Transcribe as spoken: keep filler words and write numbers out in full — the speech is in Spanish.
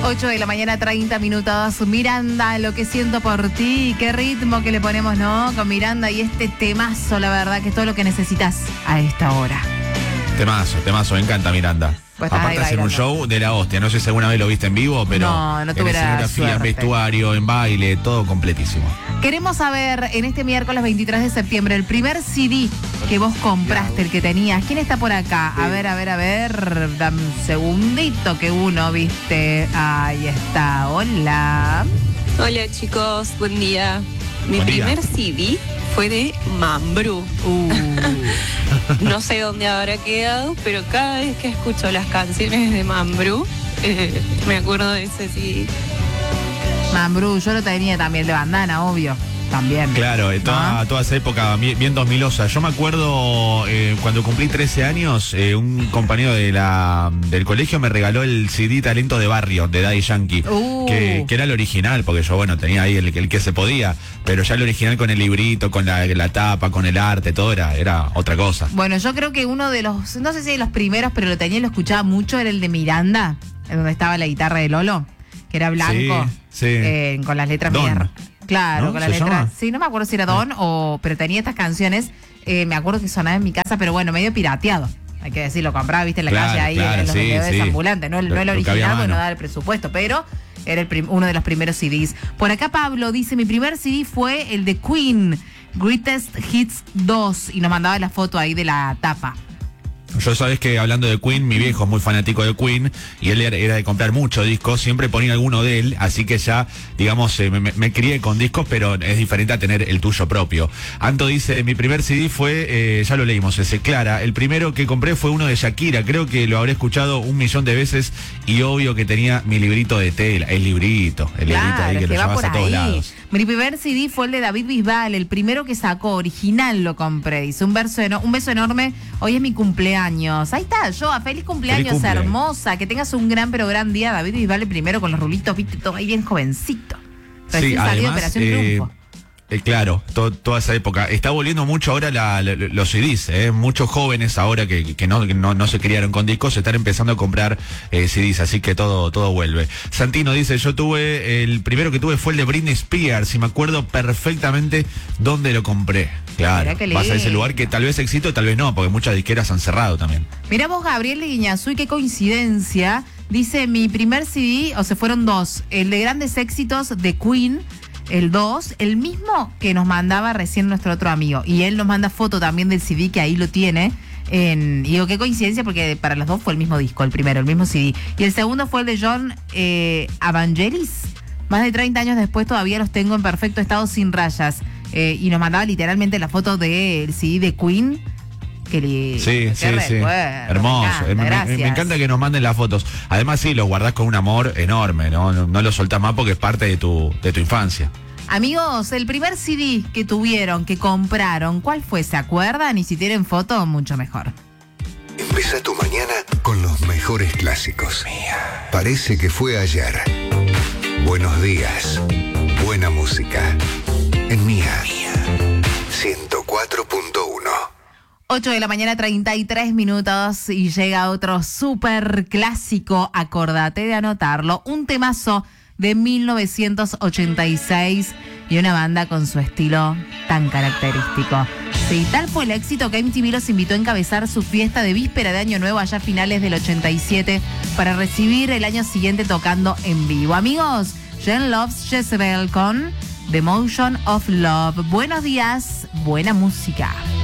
ocho de la mañana, treinta minutos. Miranda, lo que siento por ti. Qué ritmo que le ponemos, ¿no? Con Miranda y este temazo, la verdad, que es todo lo que necesitas a esta hora. Temazo, temazo, me encanta Miranda. Pues aparte hacer un show de la hostia. No sé si alguna vez lo viste en vivo, pero no, no tuve en escenografía, en vestuario, en baile, todo completísimo. Queremos saber, en este miércoles veintitrés de septiembre, el primer C D que vos compraste, el que tenías. ¿Quién está por acá? A ver, a ver, a ver. Dame un segundito que uno, viste. Ahí está. Hola. Hola, chicos. Buen día. Mi Buen día. primer C D fue de Mambrú. Uh. No sé dónde habrá quedado, pero cada vez que escucho las canciones de Mambrú, eh, me acuerdo de ese C D. Mambrú, yo lo tenía también de bandana, obvio. También. Claro, eh, toda, ¿Ah? toda esa época bien, bien dos milosa. Yo me acuerdo eh, cuando cumplí trece años, eh, un compañero de la del colegio me regaló el C D Talento de Barrio de Daddy Yankee, Uh. que, que era el original, porque yo, bueno, tenía ahí el, el que se podía, pero ya el original con el librito, con la, la tapa, con el arte, todo era, era otra cosa. Bueno, yo creo que uno de los, no sé si de los primeros, pero lo tenía y lo escuchaba mucho, era el de Miranda, en donde estaba la guitarra de Lolo, que era blanco, Sí, sí. eh, con las letras Don, medias- Claro, ¿no? con las ¿Se letras. llama? Sí, no me acuerdo si era Don o. Pero tenía estas canciones. Eh, me acuerdo que sonaba en mi casa, pero bueno, medio pirateado. Hay que decirlo, compraba, viste, en la Claro, calle ahí, claro, en los sí, vendedores sí. ambulantes. No el, Lo- no el lo que había a original, mano. porque no daba el presupuesto, pero era el prim- uno de los primeros C Ds. Por acá Pablo dice: mi primer C D fue el de Queen, Greatest Hits dos. Y nos mandaba la foto ahí de la tapa. Yo sabes que hablando de Queen, mi viejo es muy fanático de Queen y él era, era de comprar muchos discos, siempre ponía alguno de él, así que ya, digamos, eh, me, me- me crié con discos, pero es diferente a tener el tuyo propio. Anto dice, mi primer C D fue, eh, ya lo leímos, ese Clara, el primero que compré fue uno de Shakira, creo que lo habré escuchado un millón de veces y obvio que tenía mi librito de tela, el librito, el librito Claro, ahí que es lo que va llevas por a todos ahí. lados. Mi primer C D fue el de David Bisbal, el primero que sacó, original lo compré. Dice, un, verso eno- un beso enorme, hoy es mi cumpleaños. Ahí está, yo, feliz cumpleaños, Feliz cumple. hermosa. Que tengas un gran pero gran día. David Bisbal el primero con los rulitos, viste, todo ahí bien jovencito. Recién Sí, salido de además, Operación eh, Triunfo. Eh, claro, to- toda esa época. Está volviendo mucho ahora la- la- los C Ds, ¿eh? Muchos jóvenes ahora que, que, no, que no, no se criaron con discos están empezando a comprar eh, C Ds, así que todo, todo vuelve. Santino dice, yo tuve, el primero que tuve fue el de Britney Spears y me acuerdo perfectamente dónde lo compré. Claro, Mirá qué vas a ese lindo. lugar que tal vez éxito, tal vez no, porque muchas disqueras han cerrado también. Mirá vos, Gabriel de Guiñazú, y qué coincidencia. Dice, mi primer C D, o se fueron dos, el de grandes éxitos de Queen, el dos, el mismo que nos mandaba recién nuestro otro amigo. Y él nos manda foto también del C D, que ahí lo tiene. En, y digo, qué coincidencia, porque para los dos fue el mismo disco, el primero, el mismo C D. Y el segundo fue el de John eh, Evangelis. Más de treinta años después todavía los tengo en perfecto estado, sin rayas. Eh, y nos mandaba literalmente la foto del C D de Queen. Que le, Sí, qué sí, sí. recuerdo, Hermoso. me encanta, Eh, me, me- gracias. me encanta que nos manden las fotos. Además, sí, los guardás con un amor enorme, ¿no? No, no lo soltás más porque es parte de tu, de tu infancia. Amigos, el primer C D que tuvieron, que compraron, ¿cuál fue? ¿Se acuerdan? Y si tienen foto, mucho mejor. Empieza tu mañana con los mejores clásicos. Parece que fue ayer. Buenos días. Buena música. En Mía. ciento cuatro punto uno. ocho de la mañana, treinta y tres minutos, y llega otro súper clásico, acordate de anotarlo, un temazo de mil novecientos ochenta y seis y una banda con su estilo tan característico. Sí, tal fue el éxito que M T V los invitó a encabezar su fiesta de víspera de Año Nuevo allá a finales del ochenta y siete para recibir el año siguiente tocando en vivo. Amigos, Jen Loves Jezebel con The Motion of Love. Buenos días, buena música.